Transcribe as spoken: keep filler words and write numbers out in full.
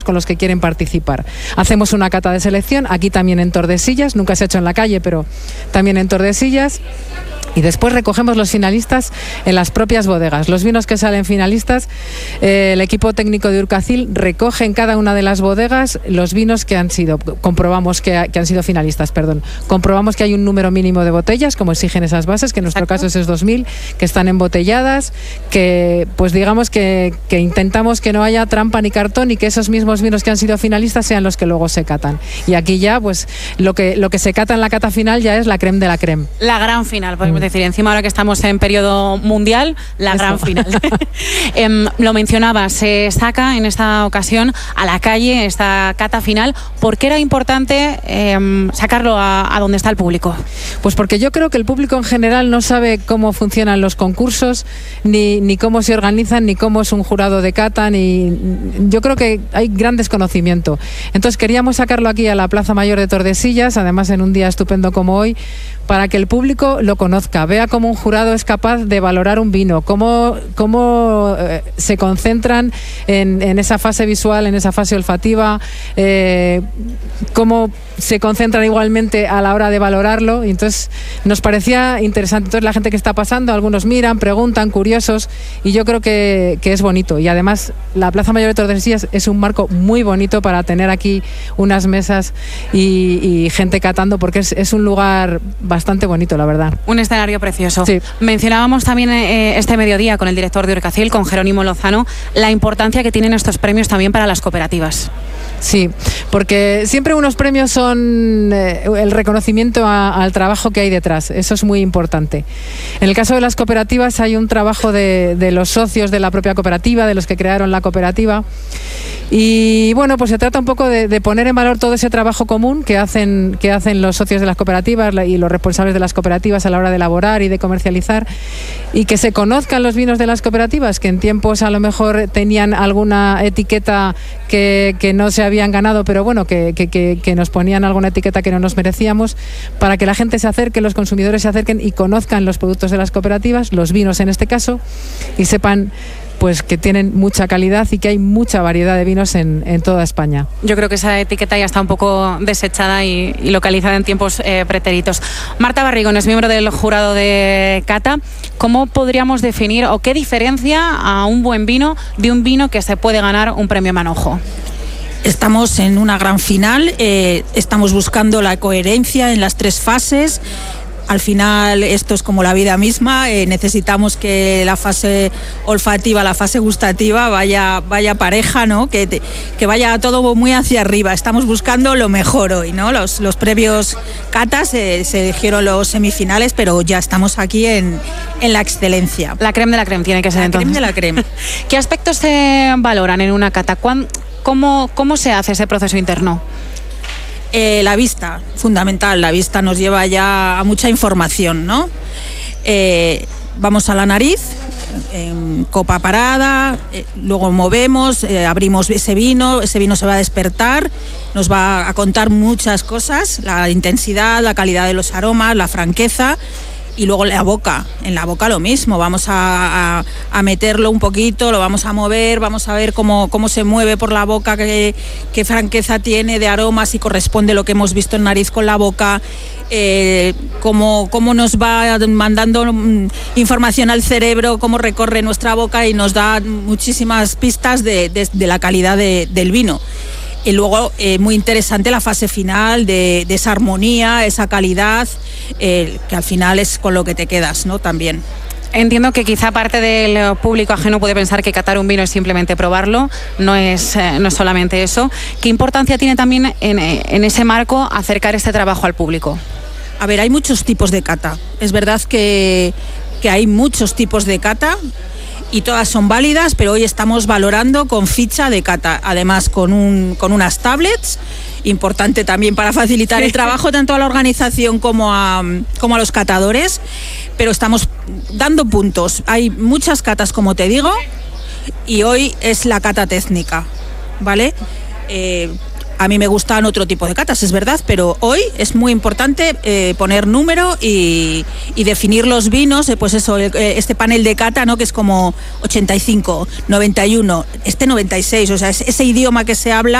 con los que quieren participar. Hacemos una cata de selección, aquí también en Tordesillas, nunca se ha hecho en la calle, pero también en Tordesillas. Y después recogemos los finalistas en las propias bodegas. Los vinos que salen finalistas, eh, el equipo técnico de Urcacil recoge en cada una de las bodegas los vinos que han sido, comprobamos que, que han sido finalistas, perdón. Comprobamos que hay un número mínimo de botellas, como exigen esas bases, que en nuestro caso es dos mil, que están embotelladas, que pues digamos que, que intentamos que no haya trampa ni cartón y que esos mismos vinos que han sido finalistas sean los que luego se catan. Y aquí ya, pues lo que, lo que se cata en la cata final ya es la crème de la crème. La gran final, podemos decir, encima ahora que estamos en periodo mundial, la Esto. gran final. eh, lo mencionaba, se saca en esta ocasión a la calle esta cata final. ¿Por qué era importante eh, sacarlo a, a donde está el público? Pues porque yo creo que el público en general no sabe cómo funcionan los concursos, ni, ni cómo se organizan, ni cómo es un jurado de cata, ni yo creo que hay gran desconocimiento. Entonces queríamos sacarlo aquí a la Plaza Mayor de Tordesillas, además en un día estupendo como hoy, para que el público lo conozca, vea cómo un jurado es capaz de valorar un vino, cómo, cómo eh, se concentran en, en esa fase visual, en esa fase olfativa, eh, cómo se concentran igualmente a la hora de valorarlo. Y entonces nos parecía interesante. Entonces la gente que está pasando, algunos miran, preguntan, curiosos, y yo creo que, que es bonito. Y además la Plaza Mayor de Tordesillas es un marco muy bonito para tener aquí unas mesas y, y gente catando, porque es, es un lugar bastante bonito, la verdad. Un escenario precioso. Sí. Mencionábamos también eh, este mediodía con el director de Urcacil, con Jerónimo Lozano, la importancia que tienen estos premios también para las cooperativas. Sí, porque siempre unos premios son eh, el reconocimiento a, al trabajo que hay detrás, eso es muy importante. En el caso de las cooperativas hay un trabajo de, de los socios de la propia cooperativa, de los que crearon la cooperativa, y bueno, pues se trata un poco de, de poner en valor todo ese trabajo común que hacen, que hacen los socios de las cooperativas y los responsables de las cooperativas a la hora de elaborar y de comercializar, y que se conozcan los vinos de las cooperativas, que en tiempos a lo mejor tenían alguna etiqueta que, que no se habían ganado, pero bueno, que, que, que, que nos ponían alguna etiqueta que no nos merecíamos, para que la gente se acerque, los consumidores se acerquen y conozcan los productos de las cooperativas, los vinos en este caso, y sepan pues que tienen mucha calidad y que hay mucha variedad de vinos en, en toda España. Yo creo que esa etiqueta ya está un poco desechada y, y localizada en tiempos eh, pretéritos. Marta Barrigón es miembro del jurado de cata. ¿Cómo podríamos definir o qué diferencia a un buen vino de un vino que se puede ganar un premio Manojo? Estamos en una gran final, eh, estamos buscando la coherencia en las tres fases. Al final esto es como la vida misma, eh, necesitamos que la fase olfativa, la fase gustativa vaya, vaya pareja, ¿no? Que, te, que vaya todo muy hacia arriba. Estamos buscando lo mejor hoy, ¿no? Los, los previos catas eh, se eligieron los semifinales, pero ya estamos aquí en, en la excelencia. La crème de la crème tiene que ser la entonces. La crème de la crème. ¿Qué aspectos se valoran en una cata? ¿Cómo, cómo se hace ese proceso interno? Eh, la vista, fundamental, la vista nos lleva ya a mucha información, ¿no? Eh, vamos a la nariz, en copa parada, eh, luego movemos, eh, abrimos ese vino, ese vino se va a despertar, nos va a contar muchas cosas, la intensidad, la calidad de los aromas, la franqueza. Y luego la boca, en la boca lo mismo, vamos a, a, a meterlo un poquito, lo vamos a mover, vamos a ver cómo, cómo se mueve por la boca, qué, qué franqueza tiene de aromas, si corresponde lo que hemos visto en nariz con la boca, eh, cómo, cómo nos va mandando información al cerebro, cómo recorre nuestra boca y nos da muchísimas pistas de, de, de la calidad de, del vino. Y luego, eh, muy interesante la fase final de, de esa armonía, esa calidad, eh, que al final es con lo que te quedas, ¿no? También. Entiendo que quizá parte del público ajeno puede pensar que catar un vino es simplemente probarlo, no es, eh, no es solamente eso. ¿Qué importancia tiene también en, en ese marco acercar este trabajo al público? A ver, hay muchos tipos de cata. Es verdad que, que hay muchos tipos de cata, y todas son válidas, pero hoy estamos valorando con ficha de cata, además con, un, con unas tablets, importante también para facilitar el trabajo tanto a la organización como a, como a los catadores, pero estamos dando puntos. Hay muchas catas, como te digo, y hoy es la cata técnica, ¿vale? Eh, A mí me gustan otro tipo de catas, es verdad, pero hoy es muy importante eh, poner número y, y definir los vinos, eh, pues eso, eh, este panel de cata, ¿no? Que es como ochenta y cinco, noventa y uno, este noventa y seis, o sea, es, ese idioma que se habla